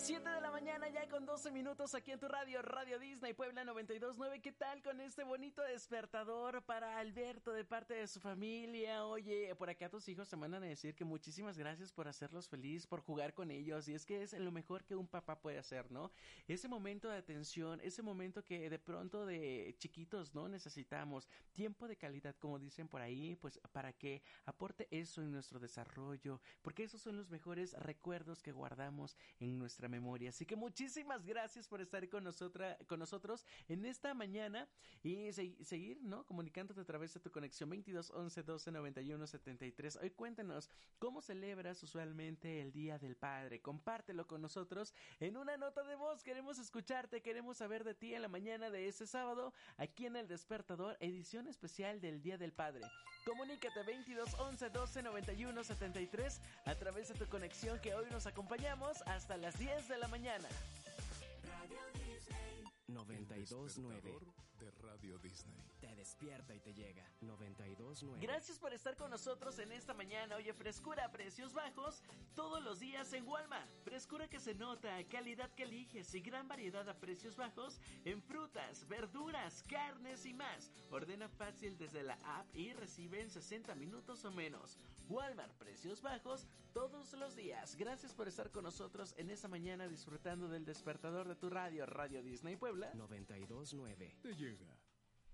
7 de la mañana ya con 12 minutos aquí en tu radio, Radio Disney Puebla 92.9. ¿Qué tal con este bonito despertador para Alberto de parte de su familia? Oye, por acá tus hijos te mandan a decir que muchísimas gracias por hacerlos feliz, por jugar con ellos. Y es que es lo mejor que un papá puede hacer, ¿no? Ese momento de atención, ese momento que de pronto de chiquitos, ¿no? Necesitamos tiempo de calidad, como dicen por ahí, pues para que aporte eso en nuestro desarrollo. Porque esos son los mejores recuerdos que guardamos en nuestra memoria. Así que muchísimas gracias por estar con nosotros en esta mañana y seguir, ¿no? Comunicándote a través de tu conexión 22 11 12 91 73. Hoy cuéntanos cómo celebras usualmente el Día del Padre. Compártelo con nosotros en una nota de voz. Queremos escucharte, queremos saber de ti en la mañana de ese sábado aquí en El Despertador, edición especial del Día del Padre. Comunícate 22 11 12 91 73 a través de tu conexión, que hoy nos acompañamos hasta las 10 de la mañana. Radio Disney 92.9 de Radio Disney. Te despierta y te llega. 92.9. Gracias por estar con nosotros en esta mañana. Oye, frescura a precios bajos todos los días en Walmart. Frescura que se nota, calidad que eliges y gran variedad a precios bajos en frutas, verduras, carnes y más. Ordena fácil desde la app y recibe en 60 minutos o menos. Walmart, precios bajos todos los días. Gracias por estar con nosotros en esta mañana disfrutando del despertador de tu radio, Radio Disney Puebla 92.9. Te llega.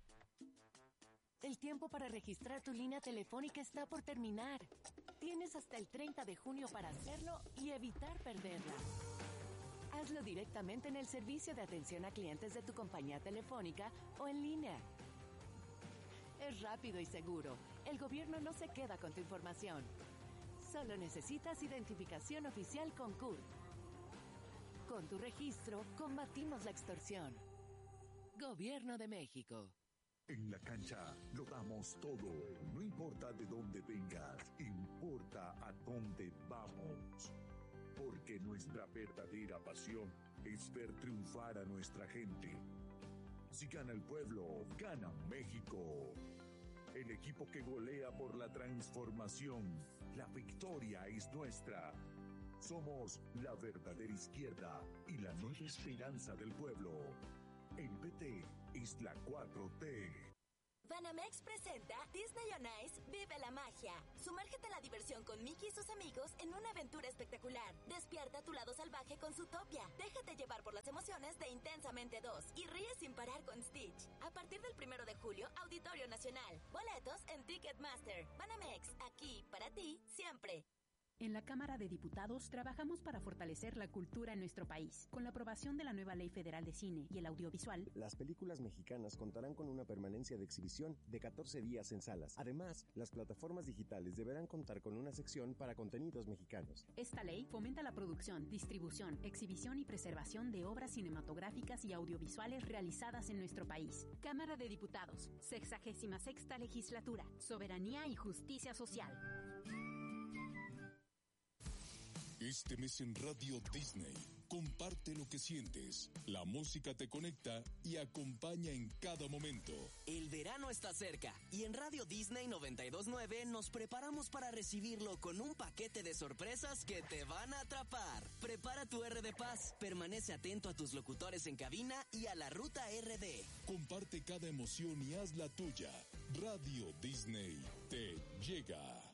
El tiempo para registrar tu línea telefónica está por terminar. Tienes hasta el 30 de junio para hacerlo y evitar perderla. Hazlo directamente en el servicio de atención a clientes de tu compañía telefónica o en línea. Es rápido y seguro. El gobierno no se queda con tu información. Solo necesitas identificación oficial con CURP. Con tu registro, combatimos la extorsión. Gobierno de México. En la cancha lo damos todo. No importa de dónde vengas, importa a dónde vamos. Porque nuestra verdadera pasión es ver triunfar a nuestra gente. Si gana el pueblo, gana México. El equipo que golea por la transformación. La victoria es nuestra. Somos la verdadera izquierda y la nueva esperanza del pueblo. El PT es la 4T. Banamex presenta Disney on Ice Vive la Magia. Sumérgete a la diversión con Mickey y sus amigos en una aventura espectacular. Despierta tu lado salvaje con Zootopia. Déjate llevar por las emociones de Intensamente 2 y ríe sin parar con Stitch. A partir del 1 de julio, Auditorio Nacional. Boletos en Ticketmaster. Banamex, aquí para ti siempre. En la Cámara de Diputados trabajamos para fortalecer la cultura en nuestro país. Con la aprobación de la nueva Ley Federal de Cine y el Audiovisual, las películas mexicanas contarán con una permanencia de exhibición de 14 días en salas. Además, las plataformas digitales deberán contar con una sección para contenidos mexicanos. Esta ley fomenta la producción, distribución, exhibición y preservación de obras cinematográficas y audiovisuales realizadas en nuestro país. Cámara de Diputados, 66ª Legislatura, Soberanía y Justicia Social. Este mes en Radio Disney, comparte lo que sientes. La música te conecta y acompaña en cada momento. El verano está cerca y en Radio Disney 92.9 nos preparamos para recibirlo con un paquete de sorpresas que te van a atrapar. Prepara tu R de Paz, permanece atento a tus locutores en cabina y a la ruta RD. Comparte cada emoción y haz la tuya. Radio Disney te llega.